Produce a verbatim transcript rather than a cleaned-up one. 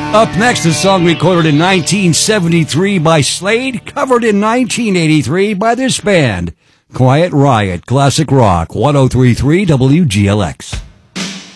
Up next, a song recorded in nineteen seventy-three by Slade, covered in nineteen eighty-three by this band. Quiet Riot, Classic Rock, one oh three point three W G L X.